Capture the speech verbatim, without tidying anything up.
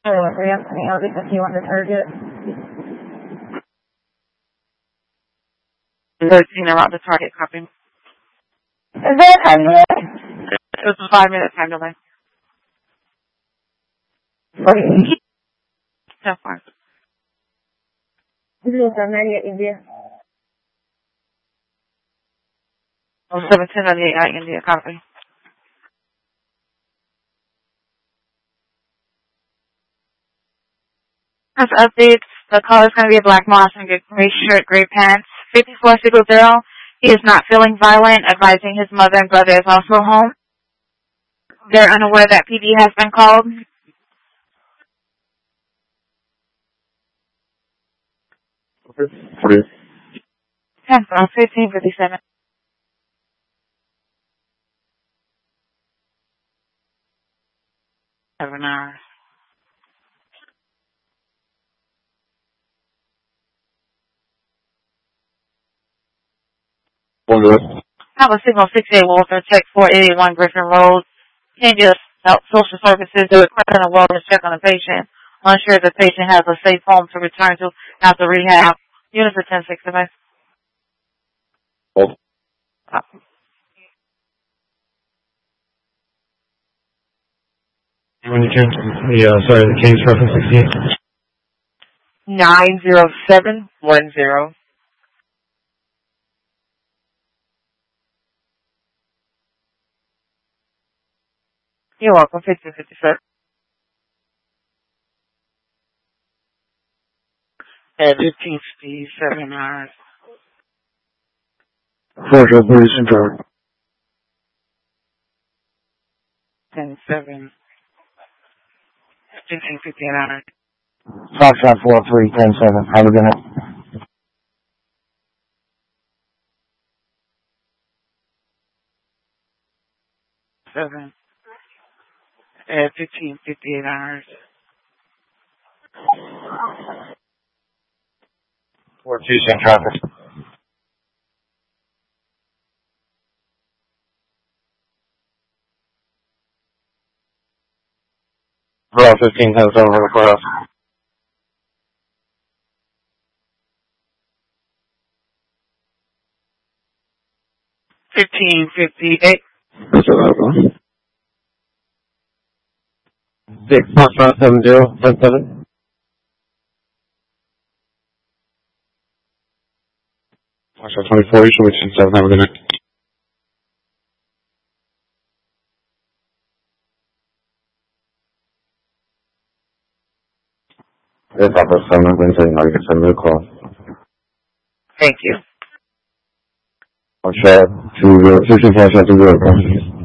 Oh, yeah, I'll get if you want to target. thirteen around the target copy. Is there a time delay? It was a five minute time delay. Okay. That's fine. This is from ninety-eight India. Oh, seventeen ninety-eight India copy. As updates, the call is going to be a black moss and gray shirt, gray pants. fifty-four Sickle Zero. He is not feeling violent, advising his mother and brother is also home. They're unaware that P D has been called. Okay. ten from fifteen fifty-seven. Seven hours. One good. Have a signal sixty-eight Walter, check four eighty-one Griffin Road. Changes social services to requesting a wellness check on the patient. Unsure if the patient has a safe home to return to after rehab. Unit for ten sixty-five. Hold. Oh. When you can, the, uh, sorry, the case reference sixty-eight. Nine zero seven one zero. You're welcome. fifteen fifty-six. And fifteen fifty-seven hours. Four, police in charge. ten seven. fifteen fifty-eight hours. Foxtrot four three ten seven. Have a good night. Seven. And fifteen fifty-eight hours. Four two same traffic. Bro, fifteen has over the courthouse. Fifteen fifty-eight. That's a lot, bro. Six, Foxtrot seven zero, ten seven. Foxtrot twenty-four, you should wait ten seven, have a good night. This is Papa seven, I'm going to tell you how to get some new call. Thank you. Foxtrot two zero, sixteen Foxtrot two zero,